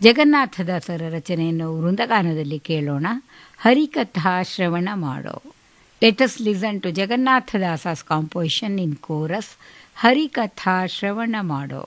ಜಗನ್ನಾಥದಾಸರ ರಚನೆಯನ್ನು ವೃಂದಗಾನದಲ್ಲಿ ಕೇಳೋಣ. ಹರಿಕಥಾ ಶ್ರವಣ ಮಾಡೋ. Let us listen to ಜಗನ್ನಾಥದಾಸಸ್ composition in chorus. Harikatha ಶ್ರವಣ ಮಾಡೋ.